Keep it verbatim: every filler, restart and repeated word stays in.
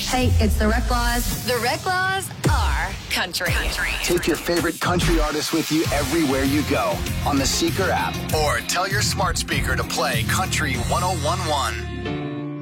Hey, it's the Rec Laws. The Rec Laws are country. country. Take your favorite country artists with you everywhere you go on the Seeker app. Or tell your smart speaker to play Country one oh one one.